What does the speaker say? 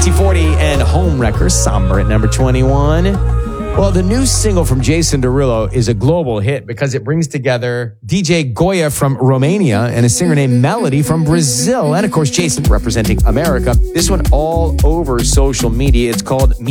UB40 and Homewrecker, Somber at number 21. Well, the new single from Jason Derulo is a global hit because it brings together DJ Goya from Romania and a singer named Melody from Brazil. And of course, Jason representing America. This one all over social media. It's called